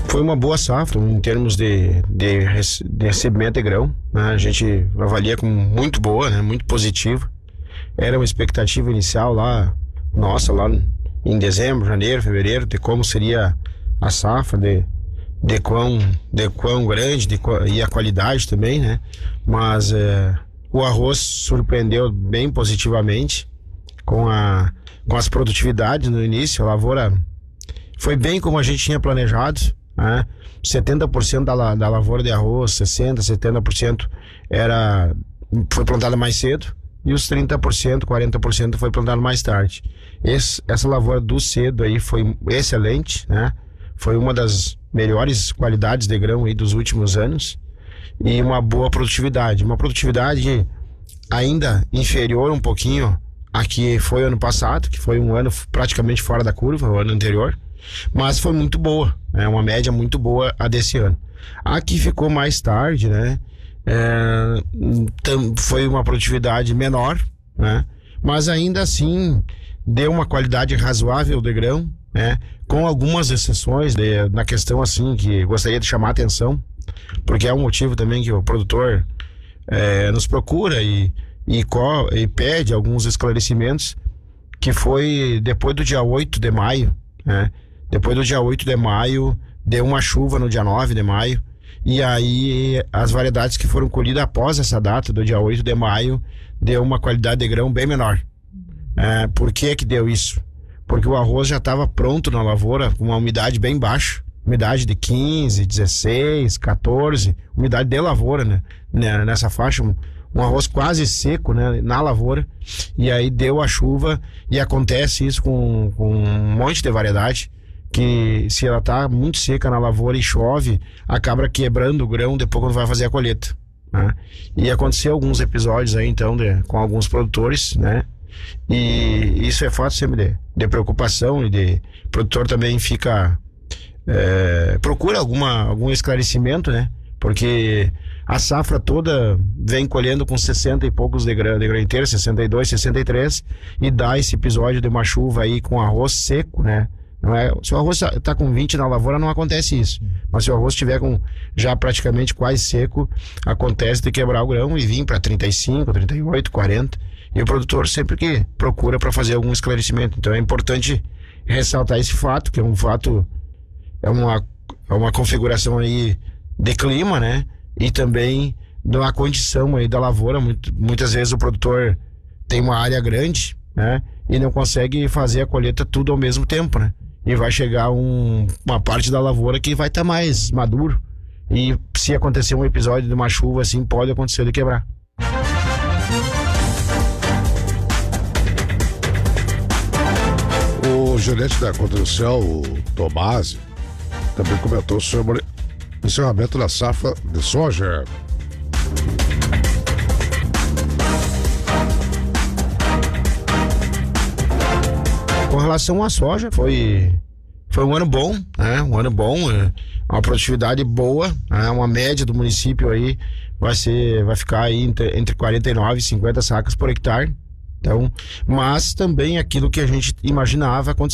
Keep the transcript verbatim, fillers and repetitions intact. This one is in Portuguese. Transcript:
Foi uma boa safra em termos de, de, rece- de recebimento de grão, né? A gente avalia como muito boa, né? Muito positiva. Era uma expectativa inicial lá, nossa, lá em dezembro, janeiro, fevereiro, de como seria a safra, de, de, quão, de quão grande de, qua- e a qualidade também, né? Mas é, o arroz surpreendeu bem positivamente com, a, com as produtividades no início. A lavoura foi bem como a gente tinha planejado, né? setenta por cento da, la- da lavoura de arroz, sessenta por cento, setenta por cento era, foi plantada mais cedo, e os trinta por cento, quarenta por cento foi plantado mais tarde. Esse, essa lavoura do cedo aí foi excelente, né? Foi uma das melhores qualidades de grão aí dos últimos anos, e uma boa produtividade. Uma produtividade ainda inferior um pouquinho a que foi ano passado, que foi um ano praticamente fora da curva, o ano anterior, mas foi muito boa, é uma média muito boa a desse ano. A que ficou mais tarde, né, é, tam- foi uma produtividade menor, né, mas ainda assim deu uma qualidade razoável de grão, né, com algumas exceções de, na questão assim que gostaria de chamar a atenção, porque é um motivo também que o produtor é, nos procura e, e, co- e pede alguns esclarecimentos, que foi depois do dia oito de maio, né? Depois do dia oito de maio, deu uma chuva no dia nove de maio, e aí as variedades que foram colhidas após essa data, do dia oito de maio, deu uma qualidade de grão bem menor. É, por que que deu isso? Porque o arroz já estava pronto na lavoura, com uma umidade bem baixa, umidade de quinze, dezesseis, quatorze, umidade de lavoura, né? Né, nessa faixa, um, um arroz quase seco, né? Na lavoura, e aí deu a chuva, e acontece isso com, com um monte de variedade, que se ela tá muito seca na lavoura e chove, acaba quebrando o grão depois quando vai fazer a colheita, né? E aconteceu alguns episódios aí então de, com alguns produtores, né? E isso é fato sempre de, de preocupação, e de o produtor também fica é, procura alguma, algum esclarecimento, né? Porque a safra toda vem colhendo com sessenta e poucos de grão, de grão inteiro, sessenta e dois, sessenta e três, e dá esse episódio de uma chuva aí com arroz seco, né? Não é, se o arroz está com vinte na lavoura, não acontece isso. Mas se o arroz estiver com já praticamente quase seco, acontece de quebrar o grão e vir para trinta e cinco, trinta e oito, quarenta. E o produtor sempre que procura para fazer algum esclarecimento. Então é importante ressaltar esse fato, que é um fato, é uma, é uma configuração aí de clima, né? E também da condição aí da lavoura. Muito, muitas vezes o produtor tem uma área grande, né? E não consegue fazer a colheita tudo ao mesmo tempo, né? E vai chegar um, uma parte da lavoura que vai estar tá mais maduro. E se acontecer um episódio de uma chuva assim, pode acontecer de quebrar. O gerente da construção, o Tomasi, também comentou sobre o encerramento da safra de soja. Com relação à soja, foi, foi um ano bom, né? Um ano bom, é, uma produtividade boa, né? Uma média do município aí vai ser, vai ficar aí entre, entre quarenta e nove e cinquenta sacas por hectare. Então, mas também aquilo que a gente imaginava acontecer.